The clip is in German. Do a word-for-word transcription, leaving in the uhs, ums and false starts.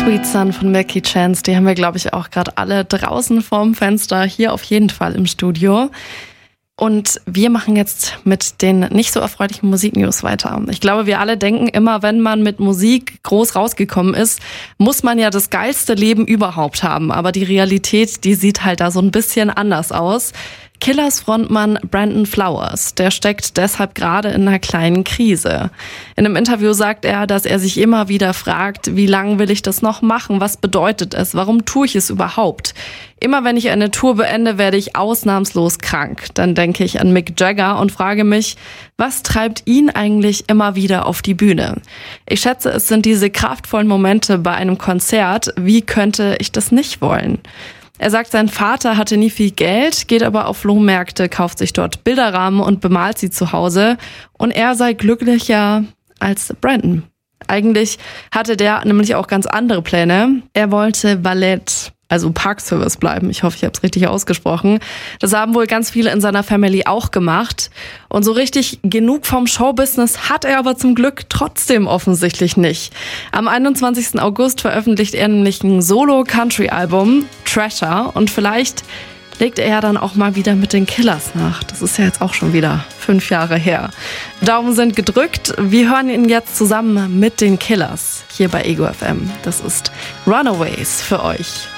Sweet Sun von Milky Chance, die haben wir, glaube ich, auch gerade alle draußen vorm Fenster, hier auf jeden Fall im Studio. Und wir machen jetzt mit den nicht so erfreulichen Musiknews weiter. Ich glaube, wir alle denken immer, wenn man mit Musik groß rausgekommen ist, muss man ja das geilste Leben überhaupt haben. Aber die Realität, die sieht halt da so ein bisschen anders aus. Killers Frontmann Brandon Flowers, der steckt deshalb gerade in einer kleinen Krise. In einem Interview sagt er, dass er sich immer wieder fragt, wie lange will ich das noch machen? Was bedeutet es? Warum tue ich es überhaupt? Immer wenn ich eine Tour beende, werde ich ausnahmslos krank. Dann denke ich an Mick Jagger und frage mich, was treibt ihn eigentlich immer wieder auf die Bühne? Ich schätze, es sind diese kraftvollen Momente bei einem Konzert. Wie könnte ich das nicht wollen? Er sagt, sein Vater hatte nie viel Geld, geht aber auf Flohmärkte, kauft sich dort Bilderrahmen und bemalt sie zu Hause. Und er sei glücklicher als Brandon. Eigentlich hatte der nämlich auch ganz andere Pläne. Er wollte Ballett, also Parkservice bleiben. Ich hoffe, ich habe es richtig ausgesprochen. Das haben wohl ganz viele in seiner Family auch gemacht. Und so richtig genug vom Showbusiness hat er aber zum Glück trotzdem offensichtlich nicht. Am einundzwanzigsten August veröffentlicht er nämlich ein Solo-Country-Album, Treasure. Und vielleicht legt er ja dann auch mal wieder mit den Killers nach. Das ist ja jetzt auch schon wieder fünf Jahre her. Daumen sind gedrückt. Wir hören ihn jetzt zusammen mit den Killers hier bei Ego F M. Das ist Runaways für euch.